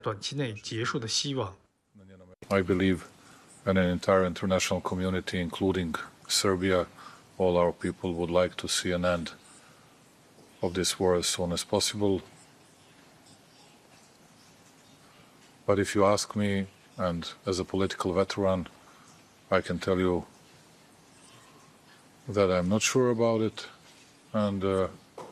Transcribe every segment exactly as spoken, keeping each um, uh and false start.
短期内结束的希望。 I believe and an entire international community, including Serbia, all our people would like to see an end of this war as soon as possible. But if you ask me, and as a political veteran, I can tell you that I'm not sure about it, and uh,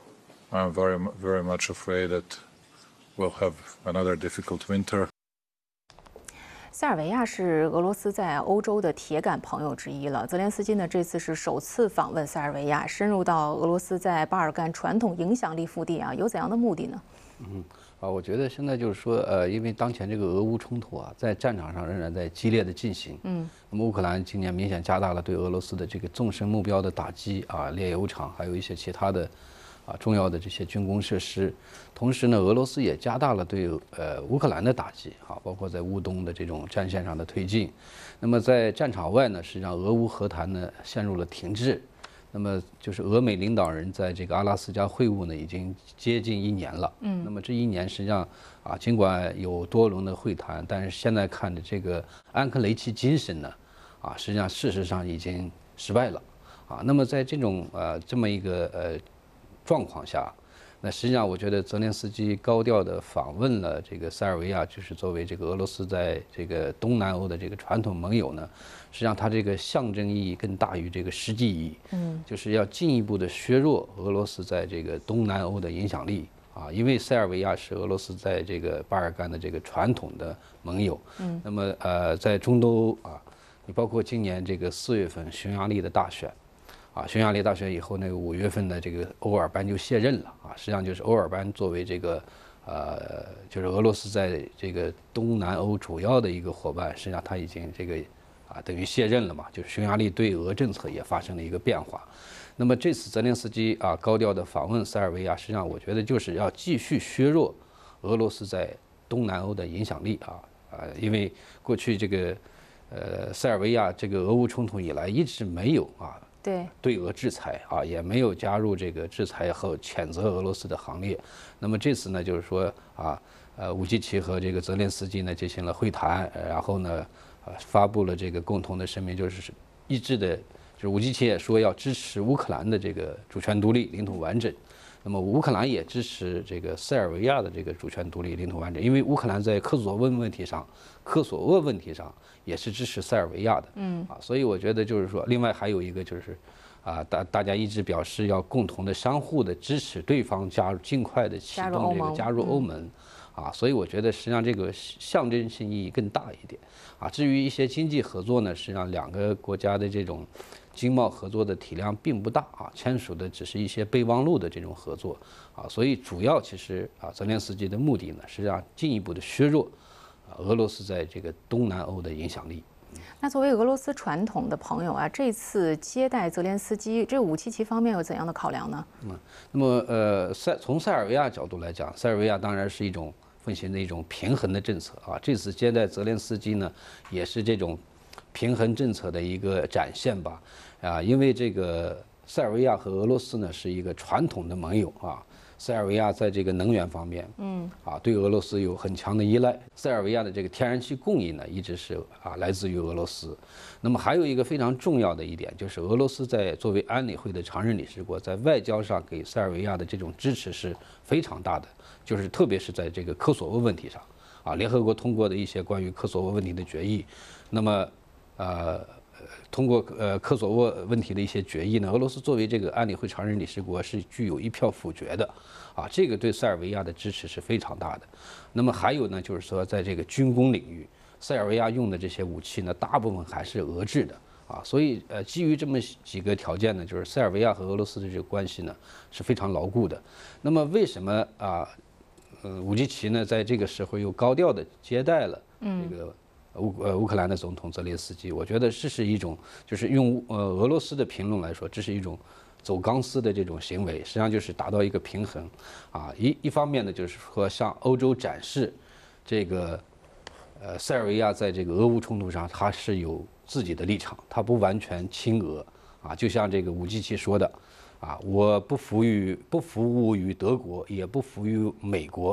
I'm very, very much afraid that we'll have another difficult winter. 塞尔维亚是俄罗斯在欧洲的铁杆朋友之一了。泽连斯基呢，这次是首次访问塞尔维亚，深入到俄罗斯在巴尔干传统影响力腹地啊，有怎样的目的呢？ 嗯啊，我觉得现在就是说，呃，因为当前这个俄乌冲突啊，在战场上仍然在激烈的进行。嗯，那么乌克兰今年明显加大了对俄罗斯的这个纵深目标的打击啊，炼油厂还有一些其他的。 啊，重要的这些军工设施，同时呢，俄罗斯也加大了对呃乌克兰的打击，啊，包括在乌东的这种战线上的推进。那么在战场外呢，实际上俄乌和谈呢陷入了停滞。那么就是俄美领导人在这个阿拉斯加会晤呢，已经接近一年了。嗯。那么这一年实际上啊，尽管有多轮的会谈，但是现在看着这个安克雷奇精神呢，啊，实际上事实上已经失败了。啊，那么在这种呃这么一个呃。 状况下，那实际上我觉得泽连斯基高调的访问了这个塞尔维亚，就是作为这个俄罗斯在这个东南欧的这个传统盟友呢，实际上它这个象征意义更大于这个实际意义，嗯，就是要进一步的削弱俄罗斯在这个东南欧的影响力啊，因为塞尔维亚是俄罗斯在这个巴尔干的这个传统的盟友，嗯，那么呃在中东欧啊，你包括今年这个四月份匈牙利的大选。 啊，匈牙利大选以后，那个五月份的这个欧尔班就卸任了啊。实际上就是欧尔班作为这个，呃，就是俄罗斯在这个东南欧主要的一个伙伴，实际上他已经这个啊等于卸任了嘛。就是匈牙利对俄政策也发生了一个变化。那么这次泽连斯基啊高调的访问塞尔维亚，实际上我觉得就是要继续削弱俄罗斯在东南欧的影响力啊啊，因为过去这个呃塞尔维亚这个俄乌冲突以来一直没有啊。 对对俄制裁啊，也没有加入这个制裁和谴责俄罗斯的行列。那么这次呢，就是说啊，呃，武基奇和这个泽连斯基呢进行了会谈，然后呢，呃，发布了这个共同的声明，就是一致的，就是武基奇也说要支持乌克兰的这个主权独立、领土完整。那么乌克兰也支持这个塞尔维亚的这个主权独立、领土完整，因为乌克兰在科索沃问题上、科索沃问题上。 也是支持塞尔维亚的，嗯啊，所以我觉得就是说，另外还有一个就是，啊，大大家一直表示要共同的、相互的支持对方加入，尽快的启动这个加入欧盟，啊，所以我觉得实际上这个象征性意义更大一点，啊，至于一些经济合作呢，实际上两个国家的这种经贸合作的体量并不大啊，签署的只是一些备忘录的这种合作，啊，所以主要其实啊，泽连斯基的目的呢，实际上进一步的削弱。 俄罗斯在这个东南欧的影响力。 那作为俄罗斯传统的朋友啊，这次接待泽连斯基，这武契奇方面有怎样的考量呢？ 嗯，那么呃，塞从塞尔维亚角度来讲，塞尔维亚当然是一种奉行的一种平衡的政策啊。这次接待泽连斯基呢，也是这种平衡政策的一个展现吧。啊，因为这个塞尔维亚和俄罗斯呢是一个传统的盟友啊。 塞尔维亚在这个能源方面，嗯，啊，对俄罗斯有很强的依赖。塞尔维亚的这个天然气供应呢，一直是啊来自于俄罗斯。那么还有一个非常重要的一点，就是俄罗斯在作为安理会的常任理事国，在外交上给塞尔维亚的这种支持是非常大的，就是特别是在这个科索沃问题上，啊，联合国通过的一些关于科索沃问题的决议，那么，呃。 通过呃科索沃问题的一些决议呢，俄罗斯作为这个安理会常任理事国是具有一票否决的，啊，这个对塞尔维亚的支持是非常大的。那么还有呢，就是说在这个军工领域，塞尔维亚用的这些武器呢，大部分还是俄制的，啊，所以呃基于这么几个条件呢，就是塞尔维亚和俄罗斯的这个关系呢是非常牢固的。那么为什么啊，呃武基奇呢在这个时候又高调的接待了这个？ 乌呃乌克兰的总统泽连斯基，我觉得这是一种，就是用呃俄罗斯的评论来说，这是一种走钢丝的这种行为，实际上就是达到一个平衡，啊，一一方面呢，就是说向欧洲展示这个呃塞尔维亚在这个俄乌冲突上，它是有自己的立场，它不完全亲俄，啊，就像这个武基奇说的，啊，我不服于不服务于德国，也不服于美国。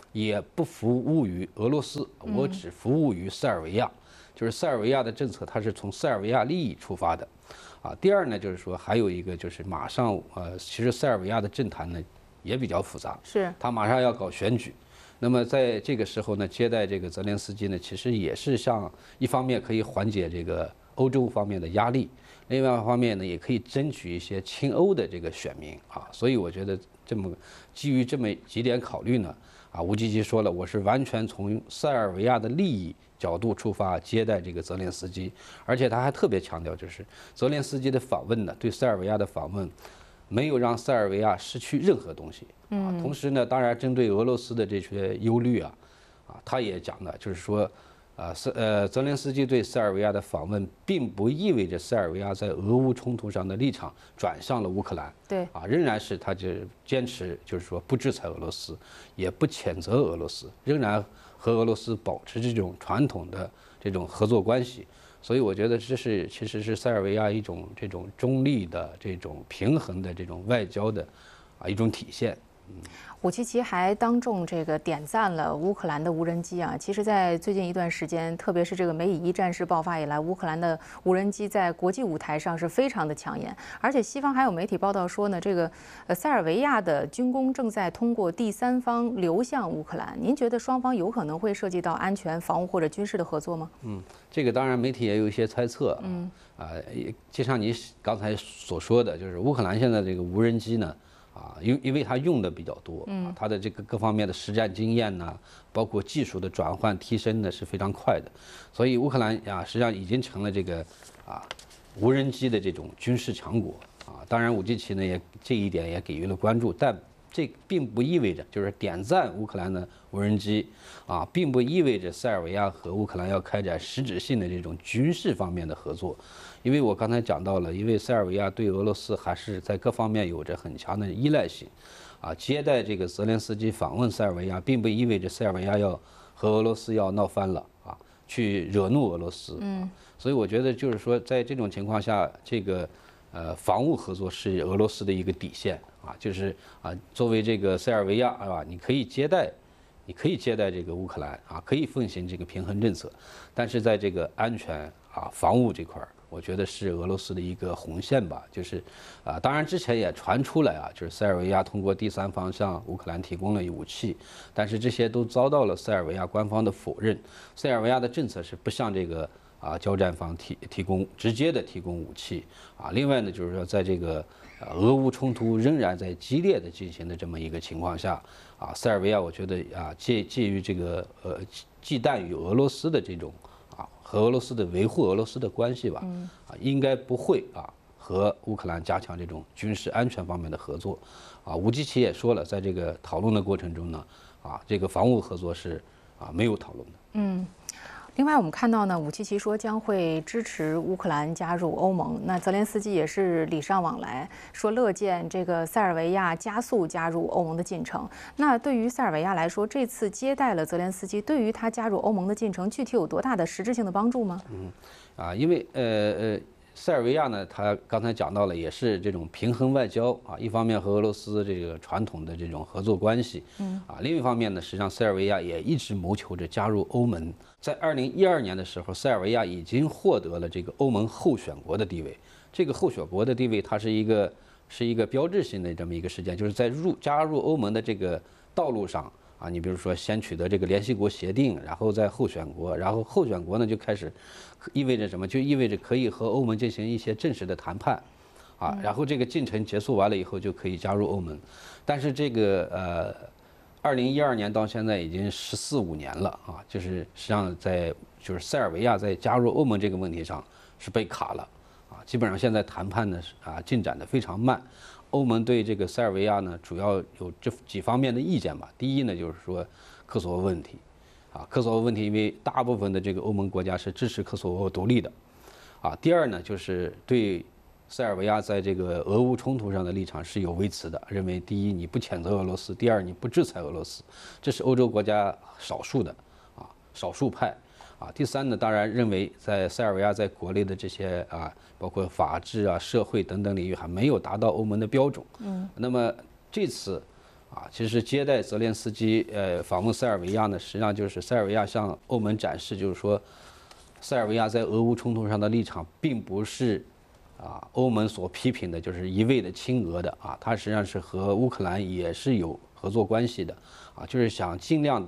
也不服务于俄罗斯，我只服务于塞尔维亚。就是塞尔维亚的政策，它是从塞尔维亚利益出发的，啊。第二呢，就是说还有一个就是马上呃，其实塞尔维亚的政坛呢也比较复杂， 是他马上要搞选举。那么在这个时候呢，接待这个泽连斯基呢，其实也是像一方面可以缓解这个欧洲方面的压力，另外一方面呢，也可以争取一些亲欧的这个选民啊。所以我觉得这么基于这么几点考虑呢，啊，吴基奇说了，我是完全从塞尔维亚的利益角度出发接待这个泽连斯基，而且他还特别强调，就是泽连斯基的访问呢，对塞尔维亚的访问。没有让塞尔维亚失去任何东西啊。同时呢，当然针对俄罗斯的这些忧虑啊，啊，他也讲了，就是说，呃，塞呃泽连斯基对塞尔维亚的访问，并不意味着塞尔维亚在俄乌冲突上的立场转向了乌克兰。 对啊，仍然是他就坚持，就是说不制裁俄罗斯，也不谴责俄罗斯，仍然和俄罗斯保持这种传统的这种合作关系。所以我觉得这是其实是塞尔维亚一种这种中立的、这种平衡的这种外交的啊一种体现。嗯， 武契奇还当众这个点赞了乌克兰的无人机啊。其实，在最近一段时间，特别是这个美以一战事爆发以来，乌克兰的无人机在国际舞台上是非常的抢眼。而且，西方还有媒体报道说呢，这个呃塞尔维亚的军工正在通过第三方流向乌克兰。您觉得双方有可能会涉及到安全、防务或者军事的合作吗？ 嗯，这个当然媒体也有一些猜测。嗯，啊，就像你刚才所说的，就是乌克兰现在这个无人机呢。啊，因因为它用的比较多，啊，它的这个各方面的实战经验呢，包括技术的转换提升呢是非常快的，所以乌克兰啊实际上已经成了这个啊无人机的这种军事强国啊。当然，武契奇呢也这一点也给予了关注，但这并不意味着就是点赞乌克兰的无人机啊，并不意味着塞尔维亚和乌克兰要开展实质性的这种军事方面的合作。因为我刚才讲到了，因为塞尔维亚对俄罗斯还是在各方面有着很强的依赖性，啊，接待这个泽连斯基访问塞尔维亚，并不意味着塞尔维亚要和俄罗斯要闹翻了啊，去惹怒俄罗斯。嗯，所以我觉得就是说，在这种情况下，这个呃防务合作是俄罗斯的一个底线啊，就是啊，作为这个塞尔维亚啊，你可以接待。你可以接待这个乌克兰啊，可以奉行这个平衡政策，但是在这个安全啊、防务这块儿，我觉得是俄罗斯的一个红线吧。就是，啊，当然之前也传出来啊，就是塞尔维亚通过第三方向乌克兰提供了武器，但是这些都遭到了塞尔维亚官方的否认。塞尔维亚的政策是不向这个啊交战方提提供直接的提供武器啊。另外呢，就是说在这个呃俄乌冲突仍然在激烈的进行的这么一个情况下。啊，塞尔维亚，我觉得啊，介介于这个呃忌惮与俄罗斯的这种啊和俄罗斯的维护俄罗斯的关系吧，啊，应该不会啊和乌克兰加强这种军事安全方面的合作，啊，吴基奇也说了，在这个讨论的过程中呢，啊，这个防务合作是啊没有讨论的。 嗯。另外，我们看到呢，武契奇说将会支持乌克兰加入欧盟。那泽连斯基也是礼尚往来，说乐见这个塞尔维亚加速加入欧盟的进程。那对于塞尔维亚来说，这次接待了泽连斯基，对于他加入欧盟的进程，具体有多大的实质性的帮助吗？ 嗯，啊，因为呃呃。塞尔维亚呢，他刚才讲到了，也是这种平衡外交啊，一方面和俄罗斯这个传统的这种合作关系，嗯，啊，另一方面呢，实际上塞尔维亚也一直谋求着加入欧盟。在二零一二年的时候，塞尔维亚已经获得了这个欧盟候选国的地位。这个候选国的地位，它是一个是一个标志性的这么一个事件，就是在入加入欧盟的这个道路上。啊，你比如说先取得这个联系国协定，然后再候选国，然后候选国呢就开始，意味着什么？就意味着可以和欧盟进行一些正式的谈判，啊，然后这个进程结束完了以后就可以加入欧盟。但是这个呃，二零一二年到现在已经十四五年了啊，就是实际上在就是塞尔维亚在加入欧盟这个问题上是被卡了啊，基本上现在谈判呢啊进展的非常慢。欧盟对这个塞尔维亚呢，主要有这几方面的意见吧。第一呢，就是说科索沃问题，啊，科索沃问题，因为大部分的这个欧盟国家是支持科索沃独立的，啊。第二呢，就是对塞尔维亚在这个俄乌冲突上的立场是有微词的，认为第一你不谴责俄罗斯，第二你不制裁俄罗斯，这是欧洲国家少数的，啊，少数派。啊，第三呢，当然认为在塞尔维亚在国内的这些啊，包括法治啊、社会等等领域还没有达到欧盟的标准。嗯，那么这次啊，其实接待泽连斯基呃访问塞尔维亚呢，实际上就是塞尔维亚向欧盟展示，就是说，塞尔维亚在俄乌冲突上的立场并不是啊欧盟所批评的，就是一味的亲俄的啊，它实际上是和乌克兰也是有合作关系的啊，就是想尽量的。